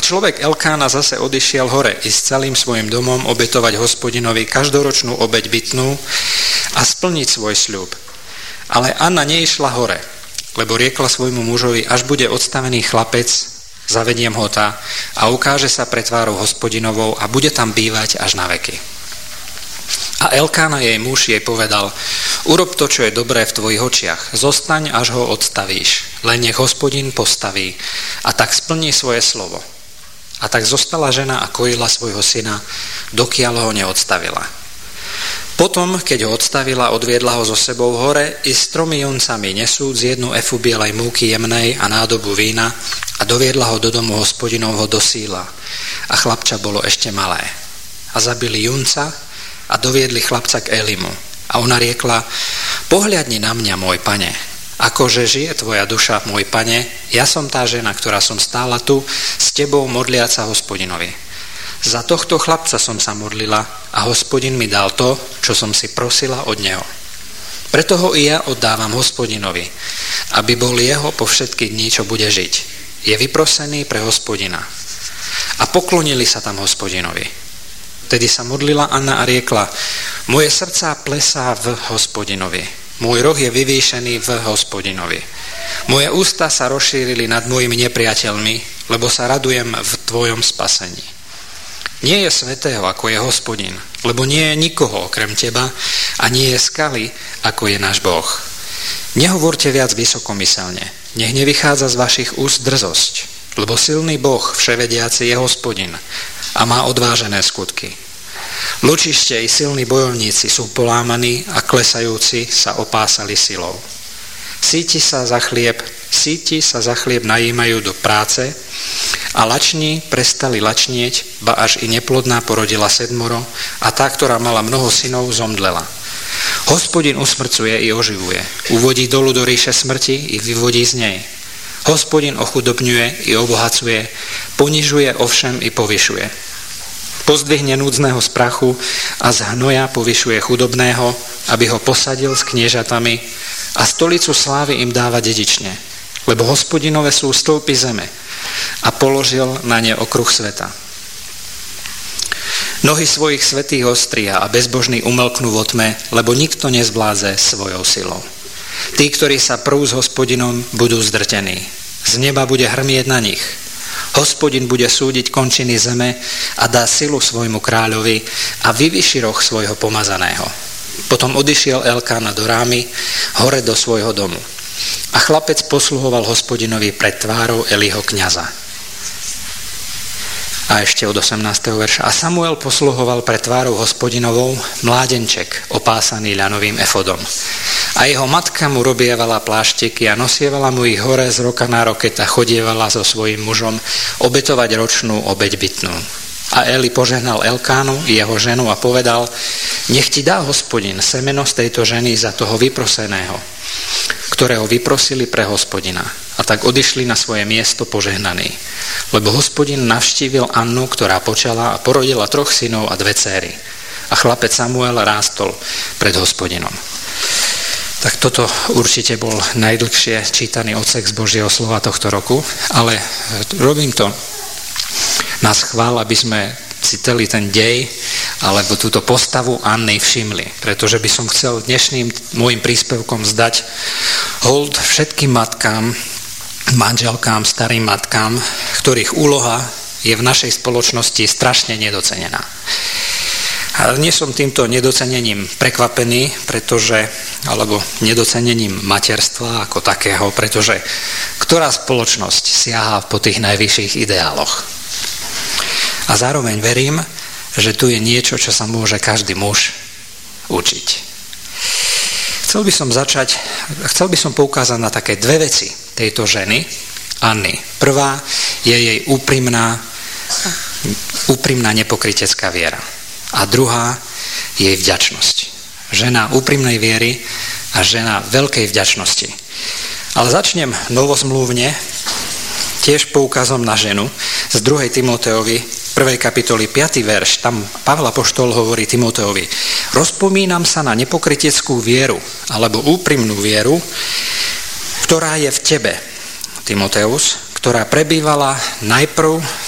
človek Elkána zase odišiel hore i s celým svojim domom obetovať Hospodinovi každoročnú obeť bytnú a splniť svoj sľub. Ale Anna neišla hore, lebo riekla svojmu mužovi, až bude odstavený chlapec, zavediem ho tá a ukáže sa pred tvárou Hospodinovou a bude tam bývať až na veky. A Elkána, jej muž, jej povedal, urob to, čo je dobré v tvojich očiach, zostaň, až ho odstavíš, len nech Hospodin postaví a tak splní svoje slovo. A tak zostala žena a kojila svojho syna, dokiaľ ho neodstavila. Potom, keď ho odstavila, odviedla ho so sebou hore i s 3 juncami nesúc 1 efu bielej múky jemnej a nádobu vína a doviedla ho do domu Hospodinovho do Síla. A chlapča bolo ešte malé. A zabili junca a doviedli chlapca k Elimu. A ona riekla, pohľadni na mňa, môj pane, akože žije tvoja duša, môj pane, ja som tá žena, ktorá som stála tu s tebou modliaca Hospodinovi. Za tohto chlapca som sa modlila a Hospodin mi dal to, čo som si prosila od neho. Preto ho i ja oddávam Hospodinovi, aby bol jeho po všetky dní, čo bude žiť. Je vyprosený pre Hospodina. A poklonili sa tam Hospodinovi. Vtedy sa modlila Anna a riekla, moje srdca plesá v Hospodinovi, môj roh je vyvýšený v Hospodinovi. Moje ústa sa rozšírili nad mojimi nepriateľmi, lebo sa radujem v tvojom spasení. Nie je svätého, ako je Hospodin, lebo nie je nikoho okrem teba a nie je skaly, ako je náš Boh. Nehovorte viac vysokomyselne, nech nevychádza z vašich úst drzosť, lebo silný Boh, vševediaci, je Hospodin a má odvážené skutky. Lučište i silní bojovníci sú polámaní a klesajúci sa opásali silou. Síti sa za chlieb najímajú do práce a lační prestali lačnieť, ba až i neplodná porodila 7 a tá, ktorá mala mnoho synov, zomdlela. Hospodin usmrcuje i oživuje, uvodí dolu do ríše smrti i vyvodí z nej. Hospodin ochudobňuje i obohacuje, ponižuje ovšem i povyšuje. Pozdvihne núdzneho z prachu a z hnoja povyšuje chudobného, aby ho posadil s kniežatami a stolicu slávy im dáva dedične, lebo Hospodinové sú stĺpy zeme a položil na ne okruh sveta. Nohy svojich svätých ostria a bezbožní umlknú vo tme, lebo nikto nezvládze svojou silou. Tí, ktorí sa prú s Hospodinom, budú zdrtení. Z neba bude hrmieť na nich. Hospodin bude súdiť končiny zeme a dá silu svojmu kráľovi a vyvyši roh svojho pomazaného. Potom odišiel Elkána do Rámy, hore do svojho domu. A chlapec posluhoval Hospodinovi pred tvárou Eliho kňaza. A ešte od 18. verša. A Samuel posluhoval pred tvárou Hospodinovou mládenček opásaný ľanovým efodom. A jeho matka mu robievala pláštiky a nosievala mu ich hore z roka na rok, keď chodievala so svojím mužom obetovať ročnú obeť bytnú. A Eli požehnal Elkánu i jeho ženu a povedal, nech ti dá Hospodin semeno z tejto ženy za toho vyproseného, ktorého vyprosili pre Hospodina. A tak odišli na svoje miesto požehnaní. Lebo Hospodin navštívil Annu, ktorá počala a porodila 3 synov a 2 dcéry. A chlapec Samuel rástol pred Hospodinom. Tak toto určite bol najdlhšie čítaný odsek z Božieho slova tohto roku, ale robím to na schvál, aby sme si celý ten dej alebo túto postavu Anny všimli, pretože by som chcel dnešným môjim príspevkom zdať hold všetkým matkám, manželkám, starým matkám, ktorých úloha je v našej spoločnosti strašne nedocenená. A nie som týmto nedocenením prekvapený, alebo nedocenením materstva ako takého, pretože ktorá spoločnosť siaha po tých najvyšších ideáloch. A zároveň verím, že tu je niečo, čo sa môže každý muž učiť. Chcel by som poukázať na také 2 veci tejto ženy, Anny. Prvá je jej úprimná nepokrytecká viera. A druhá je jej vďačnosť. Žena úprimnej viery a žena veľkej vďačnosti. Ale začnem novozmluvne, tiež poukazom na ženu z 2. Timoteovi, 1. kapitoly, 5. verš. Tam Pavol apoštol hovorí Timoteovi, rozpomínam sa na nepokryteckú vieru, alebo úprimnú vieru, ktorá je v tebe, Timoteus, ktorá prebývala najprv